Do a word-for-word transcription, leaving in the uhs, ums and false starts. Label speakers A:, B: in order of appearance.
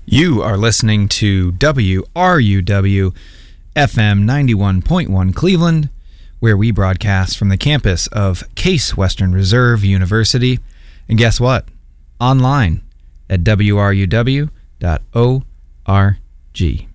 A: You are listening to W R U W F M ninety-one point one Cleveland, where we broadcast from the campus of Case Western Reserve University. And guess what? Online at W R U W dot org.